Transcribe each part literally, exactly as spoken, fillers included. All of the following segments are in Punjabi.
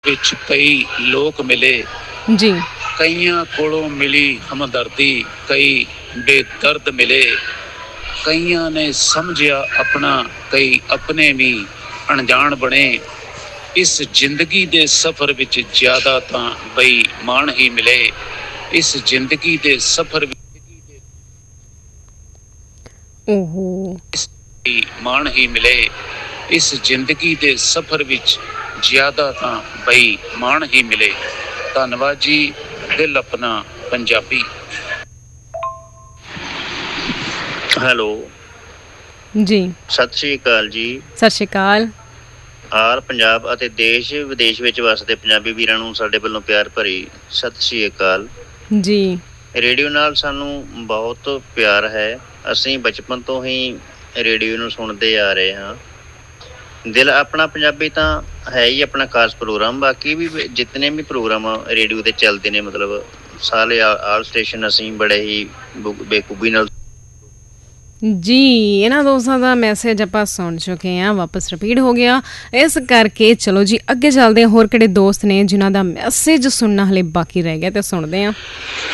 ਵਿੱਚ ਕਈ ਲੋਕ ਮਿਲੇ ਜੀ ਕਈਆਂ ਕੋਲੋਂ ਮਿਲੀ ਹਮਦਰਦੀ ਕਈ ਬੇਦਰਦ ਮਿਲੇ ਕਈਆਂ ਨੇ ਸਮਝਿਆ ਆਪਣਾ ਕਈ ਆਪਣੇ ਵੀ ਅਣਜਾਣ ਬਣੇ ਇਸ ਜ਼ਿੰਦਗੀ ਦੇ ਸਫ਼ਰ ਵਿੱਚ ਜ਼ਿਆਦਾ ਤਾਂ ਬੇਈਮਾਨ ਹੀ ਮਿਲੇ ਇਸ ਜ਼ਿੰਦਗੀ ਦੇ ਸਫ਼ਰ ਵਿੱਚ ਓਹੋ ਬੇਈਮਾਨ ਹੀ ਮਿਲੇ ਇਸ ਜ਼ਿੰਦਗੀ ਦੇ ਸਫ਼ਰ ਵਿੱਚ ਜ਼ਿਆਦਾ ਤਾਂ ਬੇਈਮਾਨ ਹੀ ਮਿਲੇ। ਧੰਨਵਾਦ ਜੀ। ਦਿਲ ਆਪਣਾ ਪੰਜਾਬੀ। ਹੈਲੋ ਜੀ ਸਤਿ ਸ਼੍ਰੀ ਅਕਾਲ ਜੀ। ਸਤਿ ਸ਼੍ਰੀ ਅਕਾਲ। ਆਲ ਪੰਜਾਬ ਅਤੇ ਦੇਸ਼ ਵਿਦੇਸ਼ ਵਿੱਚ ਵਸਦੇ ਪੰਜਾਬੀ ਵੀਰਾਂ ਨੂੰ ਸਾਡੇ ਵੱਲੋਂ ਪਿਆਰ ਭਰੀ ਸਤਿ ਸ਼੍ਰੀ ਅਕਾਲ ਜੀ। ਰੇਡੀਓ ਨਾਲ ਸਾਨੂੰ ਬਹੁਤ ਪਿਆਰ ਹੈ। ਅਸੀਂ ਬਚਪਨ ਤੋਂ ਹੀ ਰੇਡੀਓ ਨੂੰ ਸੁਣਦੇ ਆ ਰਹੇ ਹਾਂ। ਦਿਲ ਆਪਣਾ ਪੰਜਾਬੀ ਤਾਂ ਹੈ ਹੀ ਆਪਣਾ ਖਾਸ ਪ੍ਰੋਗਰਾਮ। ਬਾਕੀ ਵੀ ਜਿਤਨੇ ਵੀ ਪ੍ਰੋਗਰਾਮ ਰੇਡੀਓ 'ਤੇ ਚੱਲਦੇ ਨੇ ਮਤਲਬ ਸਾਰੇ ਆਲ ਸਟੇਸ਼ਨ ਅਸੀਂ ਬੜੇ ਹੀ ਬੇਖੂਬੀ ਨਾਲ ਜੀ ਇਹਨਾਂ ਦੋਸਤਾਂ ਦਾ ਮੈਸੇਜ ਆਪਾਂ ਸੁਣ ਚੁੱਕੇ ਹਾਂ, ਵਾਪਸ ਰਿਪੀਟ ਹੋ ਗਿਆ। ਇਸ ਕਰਕੇ ਚਲੋ ਜੀ ਅੱਗੇ ਚੱਲਦੇ ਹਾਂ। ਹੋਰ ਕਿਹੜੇ ਦੋਸਤ ਨੇ ਜਿਨ੍ਹਾਂ ਦਾ ਮੈਸੇਜ ਸੁਣਨਾ ਹਲੇ ਬਾਕੀ ਰਹਿ ਗਿਆ ਤੇ ਸੁਣਦੇ ਹਾਂ।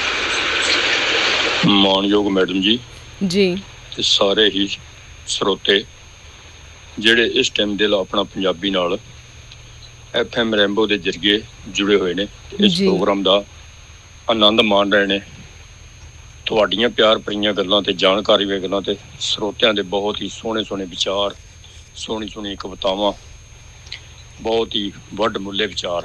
ਮਾਣਯੋਗ ਮੈਡਮ ਜੀ ਜੀ ਤੇ ਸਾਰੇ ਹੀ ਸਰੋਤੇ ਜਿਹੜੇ ਇਸ ਟਾਈਮ ਦਿਲ ਆਪਣਾ ਪੰਜਾਬੀ ਨਾਲ ਐਫ ਐਮ ਰੈਂਬੋ ਦੇ ਜ਼ਰੀਏ ਜੁੜੇ ਹੋਏ ਨੇ ਇਸ ਪ੍ਰੋਗਰਾਮ ਦਾ ਆਨੰਦ ਮਾਣ ਰਹੇ ਨੇ। ਤੁਹਾਡੀਆਂ ਪਿਆਰ ਭਰੀਆਂ ਗੱਲਾਂ ਤੇ ਜਾਣਕਾਰੀ ਦੀਆਂ ਗੱਲਾਂ ਤੇ ਸਰੋਤਿਆਂ ਦੇ ਬਹੁਤ ਹੀ ਸੋਹਣੇ ਸੋਹਣੇ ਵਿਚਾਰ, ਸੋਹਣੀ ਸੋਹਣੀ ਕਵਿਤਾਵਾਂ, ਬਹੁਤ ਹੀ ਵੱਡ ਮੁੱਲੇ ਵਿਚਾਰ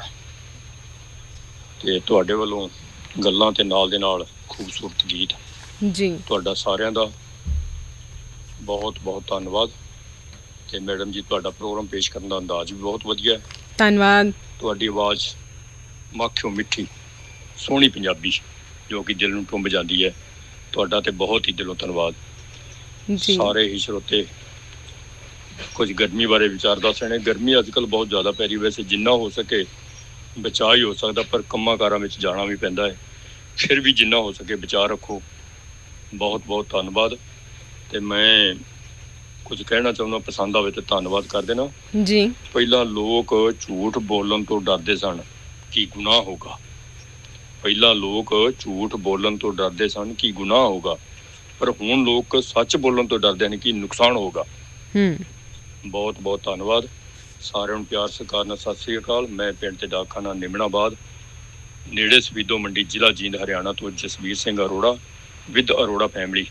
ਤੇ ਤੁਹਾਡੇ ਵੱਲੋਂ ਗੱਲਾਂ ਤੇ ਨਾਲ ਦੇ ਨਾਲ ਖੂਬਸੂਰਤ ਗੀਤ। ਜੀ ਤੁਹਾਡਾ ਸਾਰਿਆਂ ਦਾ ਬਹੁਤ ਬਹੁਤ ਧੰਨਵਾਦ। ਤੇ ਮੈਡਮ ਜੀ ਤੁਹਾਡਾ ਪ੍ਰੋਗਰਾਮ ਪੇਸ਼ ਕਰਨ ਦਾ ਅੰਦਾਜ਼ ਵੀ ਬਹੁਤ ਵਧੀਆ ਹੈ। ਧੰਨਵਾਦ। ਤੁਹਾਡੀ ਆਵਾਜ਼ ਮੱਖਿਓ ਮਿੱਠੀ ਸੋਹਣੀ ਪੰਜਾਬੀ ਜੋ ਕਿ ਦਿਲ ਨੂੰ ਟੁੰਬ ਜਾਂਦੀ ਹੈ। ਤੁਹਾਡਾ ਤੇ ਬਹੁਤ ਹੀ ਦਿਲੋਂ ਧੰਨਵਾਦ। ਸਾਰੇ ਹੀ ਸਰੋਤੇ ਕੁਝ ਗਰਮੀ ਬਾਰੇ ਵਿਚਾਰ ਦੱਸ ਰਹੇ ਨੇ। ਗਰਮੀ ਅੱਜ ਕੱਲ੍ਹ ਬਹੁਤ ਜ਼ਿਆਦਾ ਪੈ ਰਹੀ। ਵੈਸੇ ਜਿੰਨਾ ਹੋ ਸਕੇ ਬਚਾਅ ਹੀ ਹੋ ਸਕਦਾ, ਪਰ ਕੰਮਾਂ ਕਾਰਾਂ ਵਿੱਚ ਜਾਣਾ ਵੀ ਪੈਂਦਾ ਹੈ। ਫਿਰ ਵੀ ਜਿੰਨਾ ਹੋ ਸਕੇ ਬਚਾਅ ਰੱਖੋ। ਬਹੁਤ ਬਹੁਤ ਧੰਨਵਾਦ। ਤੇ ਮੈਂ ਕੁਝ ਕਹਿਣਾ ਚਾਹੁੰਦਾ, ਪਸੰਦ ਆਵੇ ਤੇ ਧੰਨਵਾਦ ਕਰ ਦੇਣਾ ਜੀ। ਪਹਿਲਾਂ ਲੋਕ ਝੂਠ ਬੋਲਣ ਤੋਂ ਡਰਦੇ ਸਨ ਕਿ ਗੁਨਾਹ ਹੋਗਾ। ਪਹਿਲਾਂ ਲੋਕ ਝੂਠ ਬੋਲਣ ਤੋਂ ਡਰਦੇ ਸਨ ਕਿ ਗੁਨਾਹ ਹੋਗਾ, ਪਰ ਹੁਣ ਲੋਕ ਸੱਚ ਬੋਲਣ ਤੋਂ ਡਰਦੇ ਹਨ ਕਿ ਨੁਕਸਾਨ ਹੋਗਾ। ਬਹੁਤ ਬਹੁਤ ਧੰਨਵਾਦ। ਸਾਰਿਆਂ ਨੂੰ ਪਿਆਰ ਸਤਿਕਾਰ ਨਾਲ ਸਤਿ ਸ੍ਰੀ ਅਕਾਲ। ਮੈਂ ਪਿੰਡ ਤੇ ਡਾਕਖਾਨਾ ਨਿਮਣਾਬਾਦ ਨੇੜੇ ਸਬੀਦੋ ਮੰਡੀ, ਜ਼ਿਲ੍ਹਾ ਜੀਂਦ, ਹਰਿਆਣਾ ਤੋਂ ਜਸਵੀਰ ਸਿੰਘ ਅਰੋੜਾ ਵਿਦ ਅਰੋੜਾ ਫੈਮਿਲੀ।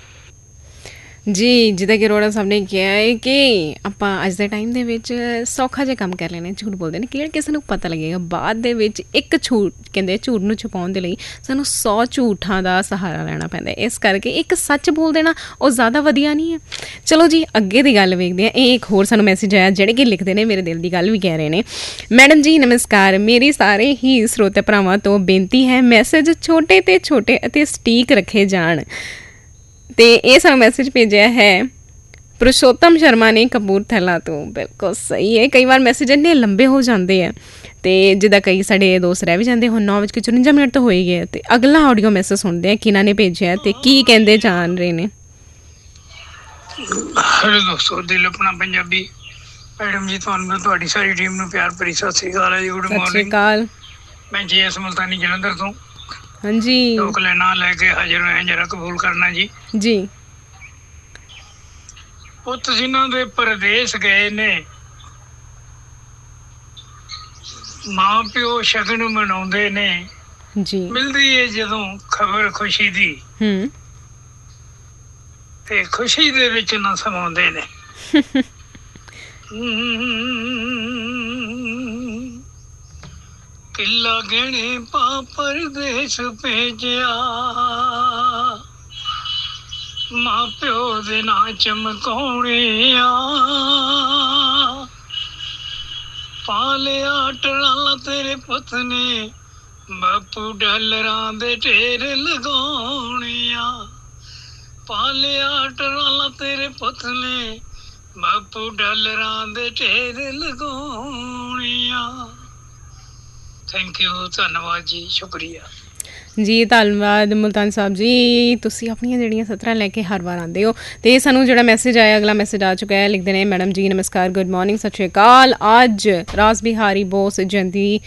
ਜੀ ਜਿੱਦਾਂ ਕਿ ਅਰੋੜਾ ਸਾਹਿਬ ਨੇ ਕਿਹਾ ਹੈ ਕਿ ਆਪਾਂ ਅੱਜ ਦੇ ਟਾਈਮ ਦੇ ਵਿੱਚ ਸੌਖਾ ਜਿਹਾ ਕੰਮ ਕਰ ਲੈਣੇ, ਝੂਠ ਬੋਲਦੇ ਨੇ ਕਿਹੜਾ ਕਿਸੇ ਨੂੰ ਪਤਾ ਲੱਗੇਗਾ। ਬਾਅਦ ਦੇ ਵਿੱਚ ਇੱਕ ਝੂਠ ਕਹਿੰਦੇ ਝੂਠ ਨੂੰ ਛੁਪਾਉਣ ਦੇ ਲਈ ਸਾਨੂੰ ਸੌ ਝੂਠਾਂ ਦਾ ਸਹਾਰਾ ਲੈਣਾ ਪੈਂਦਾ। ਇਸ ਕਰਕੇ ਇੱਕ ਸੱਚ ਬੋਲ ਦੇਣਾ ਉਹ ਜ਼ਿਆਦਾ ਵਧੀਆ ਨਹੀਂ ਹੈ। ਚਲੋ ਜੀ ਅੱਗੇ ਦੀ ਗੱਲ ਵੇਖਦੇ ਹਾਂ। ਇਹ ਇੱਕ ਹੋਰ ਸਾਨੂੰ ਮੈਸੇਜ ਆਇਆ ਜਿਹੜੇ ਕਿ ਲਿਖਦੇ ਨੇ, ਮੇਰੇ ਦਿਲ ਦੀ ਗੱਲ ਵੀ ਕਹਿ ਰਹੇ ਨੇ। ਮੈਡਮ ਜੀ ਨਮਸਕਾਰ, ਮੇਰੀ ਸਾਰੇ ਹੀ ਸਰੋਤੇ ਭਰਾਵਾਂ ਤੋਂ ਬੇਨਤੀ ਹੈ ਮੈਸੇਜ ਛੋਟੇ ਤੋਂ ਛੋਟੇ ਅਤੇ ਸਟੀਕ ਰੱਖੇ ਜਾਣ। ਤੇ ਇਹ ਸਾਨੂੰ ਮੈਸੇਜ ਭੇਜਿਆ ਹੈ ਪੁਰਸ਼ੋਤਮ ਸ਼ਰਮਾ ਨੇ ਕਪੂਰਥਲਾ ਤੋਂ। ਬਿਲਕੁਲ ਸਹੀ ਹੈ। ਕਈ ਵਾਰ ਮੈਸੇਜ ਇੰਨੇ ਲੰਬੇ ਹੋ ਜਾਂਦੇ ਆ ਤੇ ਜਿੱਦਾਂ ਕਈ ਸਾਡੇ ਦੋਸਤ ਰਹਿ ਵੀ ਜਾਂਦੇ। ਹੁਣ ਨੌ ਵਜ ਕੇ ਚੁਰੰਜਾ ਮਿੰਟ ਤੋਂ ਹੋਈ ਗਏ ਤੇ ਅਗਲਾ ਆਡੀਓ ਮੈਸੇਜ ਸੁਣਦੇ ਆ ਕਿਹਨਾਂ ਨੇ ਭੇਜਿਆ ਤੇ ਕੀ ਕਹਿੰਦੇ ਜਾਣ ਰਹੇ ਨੇ। ਹੈਲੋ ਦੋਸਤੋ, ਦਿਲ ਆਪਣਾ ਪੰਜਾਬੀ। ਮੈਡਮ ਜੀ ਤੁਹਾਨੂੰ ਤੁਹਾਡੀ ਸਾਰੀ ਟੀਮ ਨੂੰ ਪਿਆਰ ਭਰੀ ਸਤਿ ਸ੍ਰੀ ਅਕਾਲ ਹੈ ਜੀ। ਗੁੱਡ ਸਤਿ ਸ੍ਰੀ ਅਕਾਲ। ਮੈਂ ਜੀ ਐਸ ਮੁਲਤਾਨੀ ਜਲੰਧਰ ਤੋਂ ਹਾਂਜੀ ਲੋਕ ਲੈਣਾ ਲੈ ਕੇ ਹਾਜ਼ਰ ਹੋਏ, ਜਰਾ ਕਬੂਲ ਕਰਨਾ ਜੀ। ਜੀ ਪੁੱਤ ਜਿਨ੍ਹਾਂ ਦੇ ਪਰਦੇਸ ਗਏ ਨੇ, ਮਾਂ ਪਿਓ ਸ਼ਗਨ ਮਨਾਉਂਦੇ ਨੇ, ਜੀ ਮਿਲਦੀ ਹੈ ਜਦੋਂ ਖਬਰ ਖੁਸ਼ੀ ਦੀ ਹੂੰ ਤੇ ਖੁਸ਼ੀ ਦੇ ਵਿੱਚ ਨਾ ਸਮਾਉਂਦੇ ਨੇ। ਕਿੱਲਾ ਗਹਿਣੇ ਪਾ ਪਰਦੇਸ ਭੇਜਿਆ, ਮਾਂ ਪਿਓ ਦੇ ਨਾਂ ਚਮਕਾਉਣਿਆ, ਪਾ ਲਿਆ ਟਰਾਲਾ ਤੇਰੇ ਪੁੱਤ ਨੇ, ਬਾਪੂ ਡਾਲਰਾਂ ਦੇ ਢੇਰ ਲਗਾਉਣਿਆ, ਪਾ ਲਿਆ ਟਰਾਲਾ ਤੇਰੇ ਪੁੱਤ ਨੇ, ਬਾਪੂ ਡਾਲਰਾਂ ਦੇ ਢੇਰ ਲਗਾਉਣਿਆ। ਥੈਂਕ ਯੂ, ਧੰਨਵਾਦ ਜੀ, ਸ਼ੁਕਰੀਆ ਜੀ। ਧੰਨਵਾਦ ਮੁਲਤਾਨ ਸਾਹਿਬ ਜੀ, ਤੁਸੀਂ ਆਪਣੀਆਂ ਜਿਹੜੀਆਂ ਸਤਰਾਂ ਲੈ ਕੇ ਹਰ ਵਾਰ ਆਉਂਦੇ ਹੋ। ਅਤੇ ਸਾਨੂੰ ਜਿਹੜਾ ਮੈਸੇਜ ਆਇਆ, ਅਗਲਾ ਮੈਸੇਜ ਆ ਚੁੱਕਾ ਹੈ। ਲਿਖਦੇ ਨੇ ਮੈਡਮ ਜੀ ਨਮਸਕਾਰ, ਗੁੱਡ ਮਾਰਨਿੰਗ, ਸਤਿ ਸ਼੍ਰੀ ਅਕਾਲ। ਅੱਜ ਰਾਸ ਬਿਹਾਰੀ ਬੋਸ ਜਯੰਤੀ